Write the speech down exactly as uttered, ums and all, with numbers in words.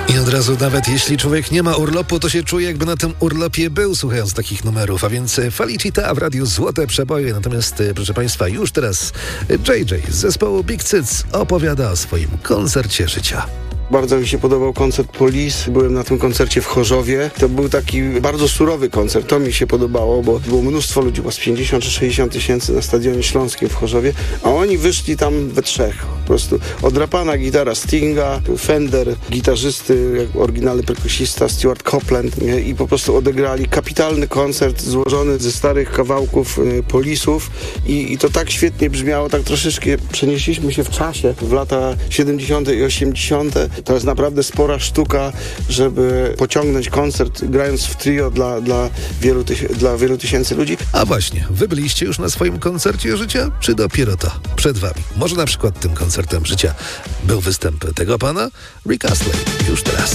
I od razu, nawet jeśli człowiek nie ma urlopu, to się czuje, jakby na tym urlopie był, słuchając takich numerów. A więc Felicita w Radiu Złote Przeboje. Natomiast, proszę Państwa, już teraz J J z zespołu Big Cyc opowiada o swoim koncercie życia. Bardzo mi się podobał koncert Police. Byłem na tym koncercie w Chorzowie. To był taki bardzo surowy koncert. To mi się podobało, bo było mnóstwo ludzi, było z pięćdziesiąt czy sześćdziesiąt tysięcy na Stadionie Śląskim w Chorzowie, a oni wyszli tam we trzech. Po prostu odrapana gitara Stinga, Fender, gitarzysty, jak oryginalny perkusista Stuart Copeland, nie? I po prostu odegrali kapitalny koncert złożony ze starych kawałków y, Police'ów i, i to tak świetnie brzmiało, tak troszeczkę przenieśliśmy się w czasie, w lata siedemdziesiąte i osiemdziesiąte. To jest naprawdę spora sztuka, żeby pociągnąć koncert grając w trio dla, dla, wielu, tyś- dla wielu tysięcy ludzi. A właśnie, wy byliście już na swoim koncercie życia? Czy dopiero to przed wami? Może na przykład tym koncertem życia był występ tego pana? Rick Astley już teraz.